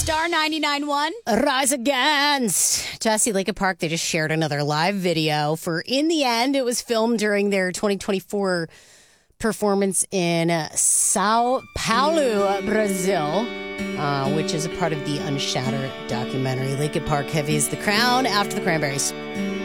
Star 99.1. Rise Against. Jesse, Lake Park, they just shared another live video for In the End. It was filmed during their 2024 performance in Sao Paulo, Brazil, which is a part of the Unshattered documentary. Lake Park heavy is the crown after the Cranberries.